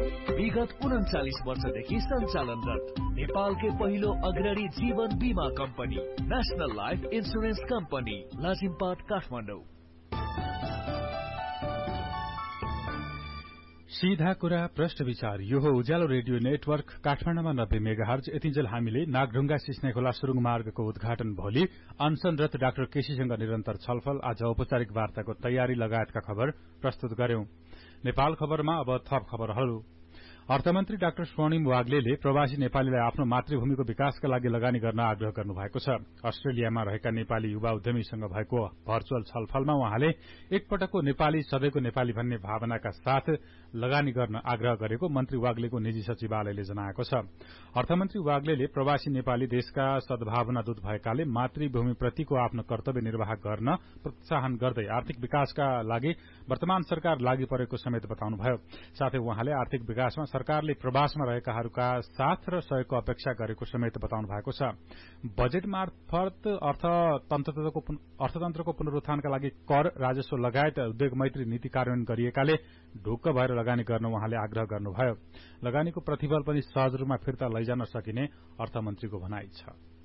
विगत 39 वर्षदेखि सञ्चालनरत नेपालकै पहिलो अग्रणी जीवन बीमा company national life insurance company Lazimpat Kathmandu. सीधा कुरा प्रश्न विचार यो हो उज्यालो रेडियो नेटवर्क काठमाडौँमा 90 मेगाहर्ज। यतिन्जेल हामीले नागढुङ्गा सिस्नेखोला सुरुङ मार्गको उद्घाटन भोलि अनसनरत डाक्टर केसीसँग निरन्तर छलफल, आज औपचारिक वार्ताको तयारी लगायतका खबर प्रस्तुत गर्यौं। नेपाल खबरमा अब थप खबरहरू। अर्थमन्त्री डाक्टर स्वर्णिम वाग्लेले प्रवासी नेपालीलाई आफ्नो मातृभूमिको विकासका लागि लगानी गर्न आग्रह गर्नुभएको छ। अस्ट्रेलियामा रहेका नेपाली युवा उद्यमीसँग भएको भर्चुअल छलफलमा उहाँले एकपटकको नेपाली सधैँको नेपाली भन्ने भावनाका साथ लगानी गर्न आग्रह गरेको मन्त्री वाग्लेको निजी सचिवालयले जनाएको छ। अर्थमन्त्री वाग्लेले प्रवासी नेपाली देशका सद्भावना दूत भएकाले मातृभूमिप्रतिको आफ्नो कर्तव्य निर्वाह गर्न प्रोत्साहन गर्दै आर्थिक विकासका लागि वर्तमान सरकार लागि परेको समेत बताउनुभयो। साथै उहाँले आर्थिक विकासमा सरकारले प्रवासमा रहेकाहरूका साथ र सहयोगको अपेक्षा गरेको समेत बताउनु भएको छ। बजेट मार्फत अर्थतन्त्रको पुनरुत्थानका लागि कर, राजस्व लगायत उद्योग मैत्री नीति कार्यान्वयन गरिएकाले ढुक्क भएर लगानी गर्न उहाँले आग्रह गर्नुभयो। लगानीको प्रतिफल पनि सहज रूपमा फिर्ता लैजान सकिने अर्थमन्त्रीको भनाइ छ।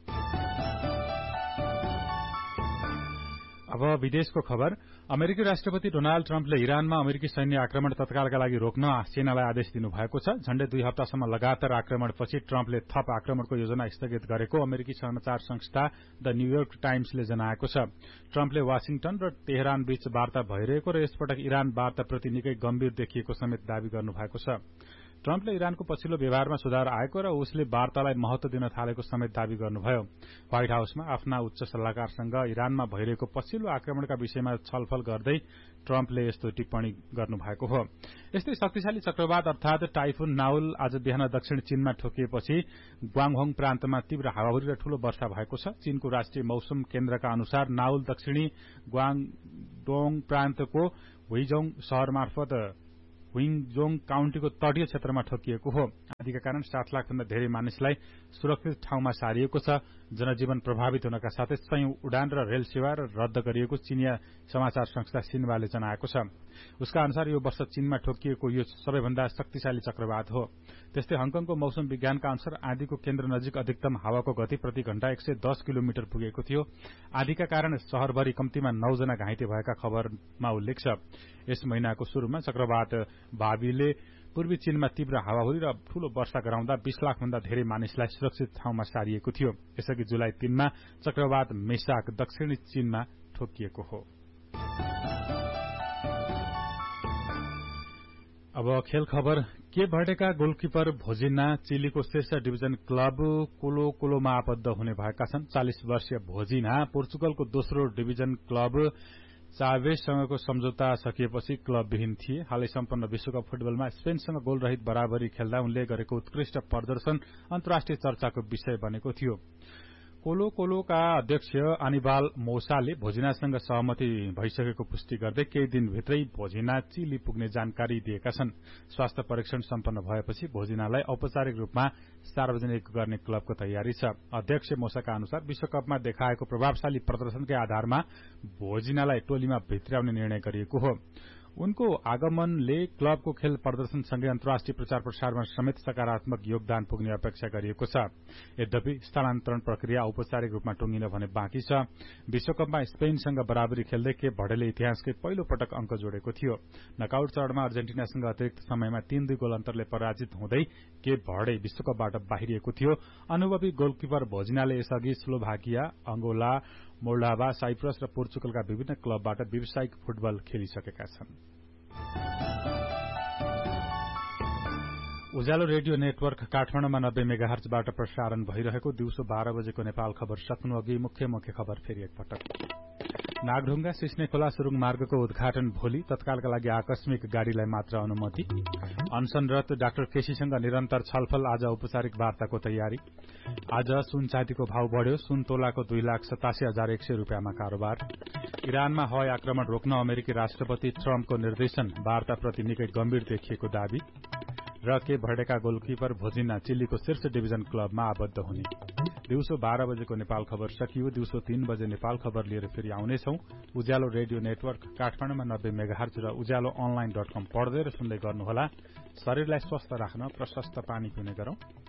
अब विदेशको खबर। अमेरिकी राष्ट्रपति डोनाल्ड ट्रम्पले इरानमा अमेरिकी सैन्य आक्रमण तत्कालका लागि रोक्न सेनालाई आदेश दिनुभएको छ। झण्डै 2 हप्तासम्म लगातार आक्रमणपछि ट्रम्पले थप आक्रमणको योजना स्थगित गरेको अमेरिकी समाचार संस्था द न्यूयोर्क टाइम्सले जनाएको छ। ट्रम्पले वाशिङटन र तेहरान बीच वार्ता भइरहेको र यसपटक इरान वार्ताप्रति निकै गम्भीर देखिएको समेत दावी गर्नुभएको छ। ट्रम्पले इरानको पछिल्लो व्यवहारमा सुधार आएको र उसले वार्तालाई महत्व दिन थालेको समेत दावी गर्नुभयो। व्हाइट हाउसमा आफ्ना उच्च सल्लाहकारसँग इरानमा भइरहेको पछिल्लो आक्रमणका विषयमा छलफल गर्दै ट्रम्पले यस्तो टिप्पणी गर्नुभएको हो। यस्तै शक्तिशाली चक्रवात अर्थात टाइफुन नाउल आज बिहान दक्षिण चीनमा ठोकिएपछि ग्वाङहोङ प्रान्तमा तीव्र हावाहुरी र ठूलो वर्षा भएको छ। चीनको राष्ट्रिय मौसम केन्द्रका अनुसार नाउल दक्षिणी ग्वाङडोङ प्रान्तको हुइजोङ शहर मार्फत हुइङजोङ काउन्टीको तटीय क्षेत्रमा ठोकिएको हो। आँधीका कारण 7 लाख भन्दा धेरै मानिसलाई सुरक्षित ठाउँमा सारिएको छ। जनजीवन प्रभावित हुनका साथै सयौं उडान र रेल सेवा रद्द गरिएको चीनिया समाचार संस्था सिन्वाले जनाएको छ। उसका अनुसार यो वर्ष चीनमा ठोकिएको यो सबैभन्दा शक्तिशाली चक्रवात हो। त्यस्तै हङकङको मौसम विज्ञानका अनुसार आँधीको केन्द्र नजिक अधिकतम हावाको गति प्रति घण्टा 110 किलोमिटर पुगेको थियो। आँधीका कारण शहरभरि कम्तीमा 9 जना घाइते भएका खबरमा उल्लेख छ। यस महिनाको शुरूमा चक्रवात बाबीले पूर्वी चीनमा तीव्र हावाहुरी र ठूलो वर्षा गराउँदा 20 लाख भन्दा धेरै मानिसलाई सुरक्षित ठाउँमा सारिएको थियो। यसअघि जुलाई 3 मा चक्रवात मेसाक दक्षिणी चीनमा ठोकिएको हो। अब खेल खबर। के भर्डेका गोलकिपर भोजिना चिलीको शीर्ष डिभिजन क्लब कोलो कोलोमा आबद्ध हुने भएका छन्। 40 वर्षीय भोजिना पोर्चुगलको दोस्रो डिभिजन क्लब चावेससँगको सम्झौता सकिएपछि क्लबविहीन थिए। हालै सम्पन्न विश्वकप फुटबलमा स्पेनसँग गोलरहित बराबरी खेल्दा उनले गरेको उत्कृष्ट प्रदर्शन अन्तर्राष्ट्रिय चर्चाको विषय बनेको थियो। कोलो कोलोका अध्यक्ष अनिबाल मोसाले भोजिनासँग सहमति भइसकेको पुष्टि गर्दै केही दिनभित्रै भोजिना चिली पुग्ने जानकारी दिएका छन्। स्वास्थ्य परीक्षण सम्पन्न भएपछि भोजिनालाई औपचारिक रूपमा सार्वजनिक गर्ने क्लबको तयारी छ। अध्यक्ष मोसाका अनुसार विश्वकपमा देखाएको प्रभावशाली प्रदर्शनकै आधारमा भोजिनालाई टोलीमा भित्र्याउने निर्णय गरिएको हो। उनको आगमनले क्लबको खेल प्रदर्शनसँगै अन्तर्राष्ट्रिय प्रचार प्रसारमा समेत सकारात्मक योगदान पुग्ने अपेक्षा गरिएको छ। यद्यपि स्थानान्तरण प्रक्रिया औपचारिक रूपमा टुंगिन भने बाँकी छ। विश्वकपमा स्पेनसँग बराबरी खेल्दै के भर्डेले इतिहासकै पहिलो पटक अंक जोडेको थियो। नकआउट चरणमा अर्जेन्टिनासँग अतिरिक्त समयमा 3-2 गोल अन्तरले पराजित हुँदै के भर्डे विश्वकपबाट बाहिरिएको थियो। अनुभवी गोलकिपर भोजिनाले यसअघि स्लोभाकिया, अंगोला, मोल्डोभा, साइप्रस र पोर्चुगलका विभिन्न क्लबबाट व्यावसायिक फुटबल खेलिसकेका छन्। उज्यालो रेडियो नेटवर्क काठमाडौँमा 90 मेगाहर्जबाट प्रसारण भइरहेको दिउँसो 12 बजेको नेपाल खबर सक्नु अघि मुख्य खबर फेरि एकपटक। नागढुङ्गा सिस्नेखोला सुरुङ मार्गको उद्घाटन भोलि, तत्कालका लागि आकस्मिक गाड़ीलाई मात्र अनुमति। अनसनरत डाक्टर केसीसँग निरन्तर छलफल, आज औपचारिक वार्ताको तयारी। आज सुन चाँदीको भाव बढ्यो, सुन तोलाको 2,87,100 रुपियाँमा कारोबार। इरानमा हवाई आक्रमण रोक्न अमेरिकी राष्ट्रपति ट्रम्पको निर्देशन, वार्ताप्रति निकै गम्भीर देखिएको दावी। र के भर्डेका गोलकिपर भोजिना चिल्लीको शीर्ष डिभिजन क्लबमा आबद्ध हुने। दिउँसो 12 बजेको नेपाल खबर सकियो। दिउँसो 3 बजे नेपाल खबर लिएर फेरि आउनेछौं। उज्यालो रेडियो नेटवर्क काठमाडौँमा 90 मेगाहर्ज र उज्यालो अनलाइन.com पढ्दै र सुन्दै गर्नुहोला। शरीरलाई स्वस्थ राख्न प्रशस्त पानी पिउने गरौं।